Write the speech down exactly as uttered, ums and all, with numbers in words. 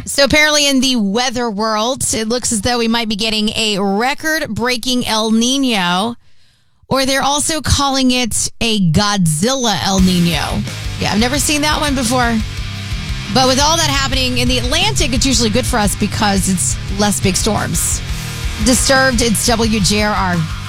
So apparently in the weather world, it looks as though we might be getting a record-breaking El Nino, or they're also calling it a Godzilla El Nino. Yeah, I've never seen that one before. But with all that happening in the Atlantic, it's usually good for us because it's less big storms. Disturbed, it's W J R R.